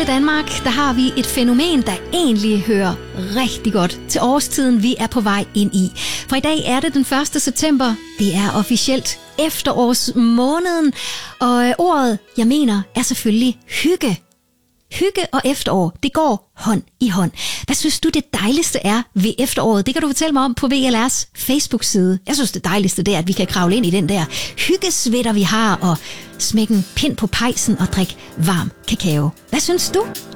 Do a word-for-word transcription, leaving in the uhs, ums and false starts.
Danmark, der har vi et fænomen, der egentlig hører rigtig godt til årstiden, vi er på vej ind i. For i dag er det den første september. Det er officielt efterårsmåneden, og ordet, jeg mener, er selvfølgelig hygge. Hygge og efterår, det går hånd i hånd. Hvad synes du det dejligste er ved efteråret? Det kan du fortælle mig om på V L R's Facebook-side. Jeg synes det dejligste det er, at vi kan kravle ind i den der hyggesvætter, vi har, og smække en pind på pejsen og drikke varm kakao. Hvad synes du?